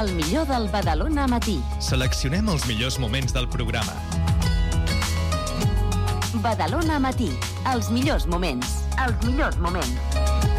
El millor del Badalona Matí. Seleccionem els millors moments del programa. Badalona Matí. Els millors moments. Els millors moments.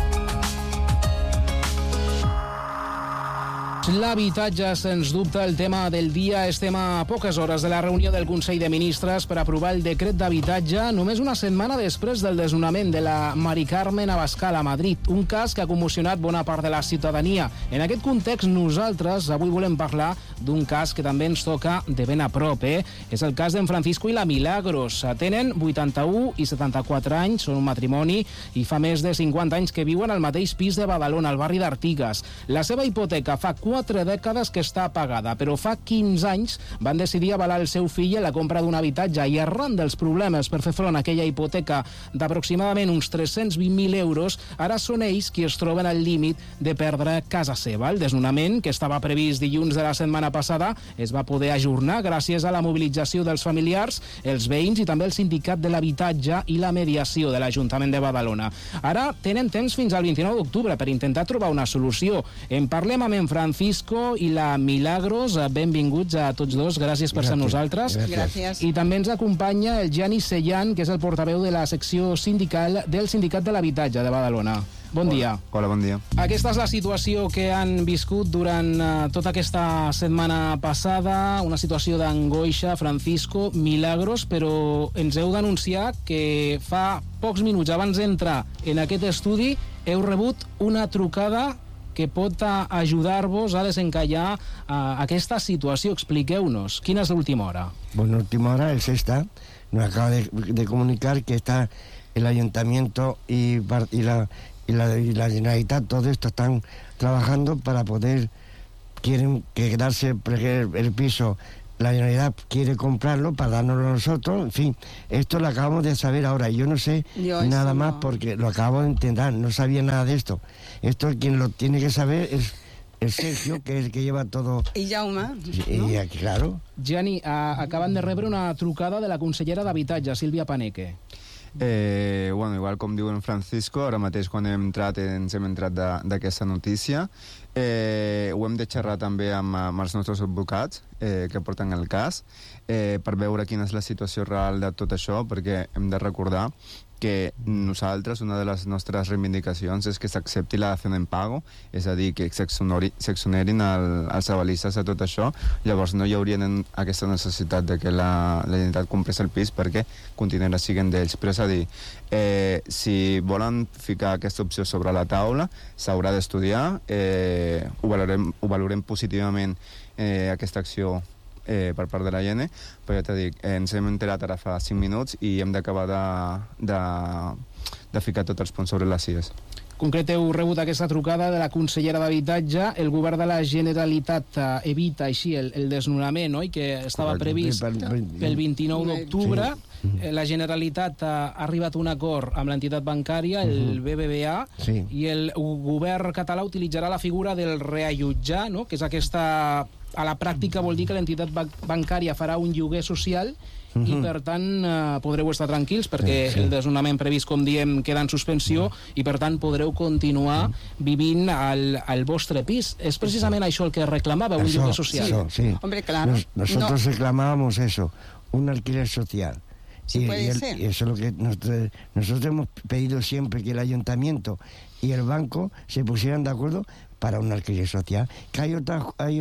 L'habitatge, sens dubte, el tema del dia. Estem a poques hores de la reunió del Consell de Ministres per aprovar el decret d'habitatge, només una setmana després del desnonament de la Mari Carmen Abascal a Madrid, un cas que ha commocionat bona part de la ciutadania. En aquest context, nosaltres avui volem parlar d'un cas que també ens toca de ben a prop. És el cas d'en Francisco i la Milagros. Tenen 81 i 74 anys, són un matrimoni i fa més de 50 anys que viuen al mateix pis de Badalona, al barri d'Artigues. La seva hipoteca fa 4 dècades que està pagada, però fa 15 anys van decidir avalar el seu fill en la compra d'un habitatge i arran dels problemes per fer front a aquella hipoteca d'aproximadament uns 320.000 euros, ara són ells qui es troben al límit de perdre casa seva. El desnonament, que estava previst dilluns de la setmana passada, es va poder ajornar gràcies a la mobilització dels familiars, els veïns i també el sindicat de l'habitatge i la mediació de l'Ajuntament de Badalona. Ara tenen temps fins al 29 d'octubre per intentar trobar una solució. En parlem amb en Francisco i la Milagros. Benvinguts a tots dos, gràcies per ser amb nosaltres. Gràcies. I també ens acompanya el Gianni Sellan, que és el portaveu de la secció sindical del Sindicat de l'Habitatge de Badalona. Bon dia. Hola, bon dia. Aquesta és la situació que han viscut durant tota aquesta setmana passada, una situació d'angoixa. Francisco, Milagros, però ens heu d'anunciar que fa pocs minuts abans d'entrar en aquest estudi heu rebut una trucada que pot ajudar-vos a desencallar aquesta situació. Expliqueu-nos, quina és l'última hora? Bueno, última hora es esta. Nos acaba de comunicar que está el ayuntamiento y la Generalitat, todo esto están trabajando para poder, quieren quedarse el piso. La Generalitat quiere comprarlo para dárnoslo a nosotros. En fin, esto lo acabamos de saber ahora. Yo no sé nada más porque lo acabo de entender. No sabía nada de esto. Esto quien lo tiene que saber es el Sergio, que es el que lleva todo. I Jaume, no? Y aquí, claro. Gianni, acaben de rebre una trucada de la consellera d'Habitatge, Sílvia Paneque. Bueno, igual com diu en Francisco, ara mateix quan ens hem entrat d'aquesta notícia, ho hem de xerrar també amb els nostres advocats que porten el cas per veure quina és la situació real de tot això, perquè hem de recordar que nosaltres, una de les nostres reivindicacions és que s'accepti la dació en pago, és a dir, que s'exonerin els avalistes de tot això. Llavors no hi hauria aquesta necessitat de que la Generalitat comprés el pis perquè continuarà sent d'ells. Però és a dir, si volen ficar aquesta opció sobre la taula, s'haurà d'estudiar, ho valorem positivament aquesta acció per part de la IENE, però ja t'he dit, ens hem enterat ara fa 5 minuts i hem d'acabar de ficar tots els punts sobre les ies. Concret, heu rebut aquesta trucada de la consellera d'Habitatge. El govern de la Generalitat evita així el desnonament, oi? Que estava previst pel 29 d'octubre. La Generalitat ha arribat a un acord amb l'entitat bancària, el BBVA, i el govern català utilitzarà la figura del reallotjar, no? Que és aquesta... A la pràctica vol dir que l'entitat bancària farà un lloguer social i, per tant, podreu estar tranquils perquè el desnonament previst, com diem, queda en suspensió i, per tant, podreu continuar vivint al vostre pis. És precisament això el que reclamava, un lloguer social. Sí. Hombre, claro. Nosotros reclamábamos eso, un alquiler social. Sí, puede ser. Y eso es lo que nosotros hemos pedido siempre, que el ayuntamiento y el banco se pusieran de acuerdo para un alquiler social. Que hay otras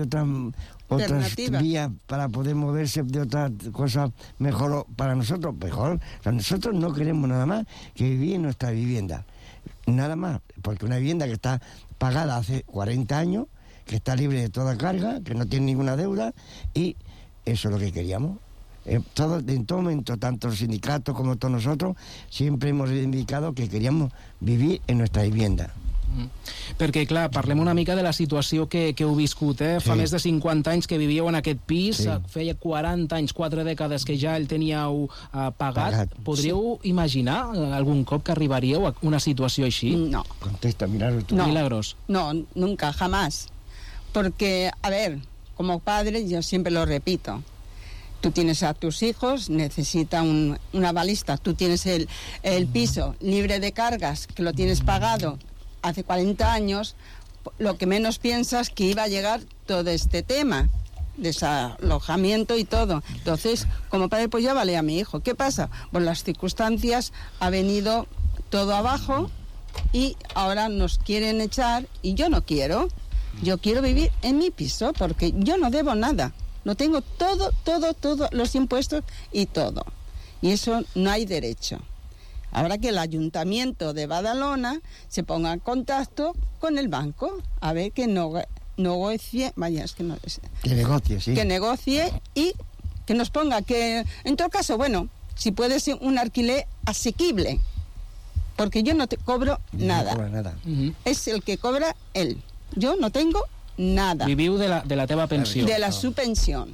vías para poder moverse de otras cosas mejor para nosotros. Mejor. O sea, nosotros no queremos nada más que vivir en nuestra vivienda. Nada más. Porque una vivienda que está pagada hace 40 años, que está libre de toda carga, que no tiene ninguna deuda, y eso es lo que queríamos. En todo momento, tanto el sindicato como todos nosotros, siempre hemos reivindicado que queríamos vivir en nuestra vivienda. Perquè, clar, parlem una mica de la situació que heu viscut, Fa més de 50 anys que vivíeu en aquest pis, feia 40 anys, 4 dècades que ja el teníeu pagat. Podríeu imaginar algun cop que arribaríeu a una situació així? No. Contesta, Milagros. No. Milagros. No, nunca, jamás. Porque, a ver, como padre, yo siempre lo repito, tú tienes a tus hijos, necesita un avalista, tú tienes el piso libre de cargas, que lo tienes pagado hace 40 años, lo que menos piensas que iba a llegar todo este tema, desalojamiento y todo. Entonces, como padre, pues ya vale a mi hijo. ¿Qué pasa? Por las circunstancias ha venido todo abajo y ahora nos quieren echar y yo no quiero. Yo quiero vivir en mi piso porque yo no debo nada. No tengo todo, los impuestos y todo. Y eso no hay derecho. Habrá que el Ayuntamiento de Badalona se ponga en contacto con el banco a ver que negocie, que negocie, sí. Que negocie y que nos ponga que, en todo caso, bueno, si puede ser un alquiler asequible, porque yo no te cobro nada. No cobra nada. Es el que cobra él. Yo no tengo nada. Viviu de la teva pensió. De la su pensión.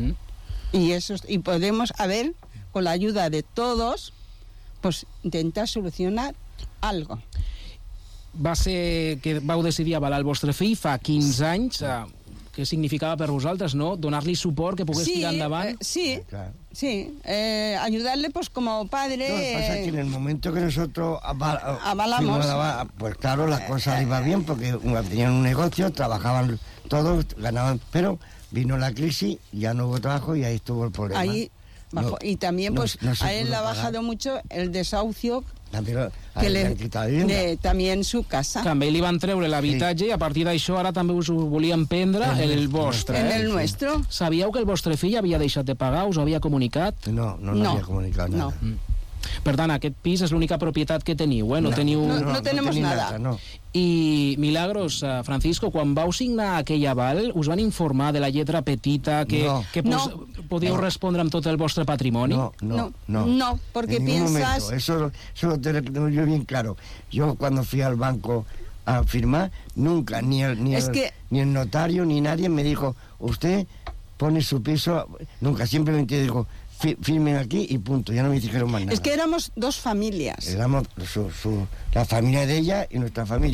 Y eso, y podemos, a ver, con la ayuda de todos, pues intentar solucionar algo. Va ser que vau decidir avalar el vostre fill fa 15 anys. Què significava per vosaltres, no? Donar-li suport, que pogués tirar endavant. Claro. Sí. Ayudarle, pues, como padre. No, lo que pasa es que en el momento que nosotros avalamos, pues claro, las cosas iban bien, porque tenían un negocio, trabajaban todos, ganaban, pero vino la crisis, ya no hubo trabajo y ahí estuvo el problema. Ahí bajó. Y también, pues, a él le ha bajado mucho el desahucio. Que también su casa. També li van treure l'habitatge i a partir d'això ara també us ho volien prendre el vostre. En el nuestro. Sabíeu que el vostre fill havia deixat de pagar? Us ho havia comunicat? No havia comunicat nada. Per tant, aquest pis és l'única propietat que teniu, eh? No tenemos nada. No. I, Milagros, Francisco, quan vau signar aquell aval, us van informar de la lletra petita que podíeu respondre amb tot el vostre patrimoni? No, porque piensas... Eso lo tengo yo bien claro. Yo cuando fui al banco a firmar, nunca, ni el notario ni nadie me dijo, usted pone su piso, nunca, simplemente dijo, firmen aquí y punto, ya no me dijeron más nada. Es que éramos dos familias. Éramos la familia de ella y nuestra familia.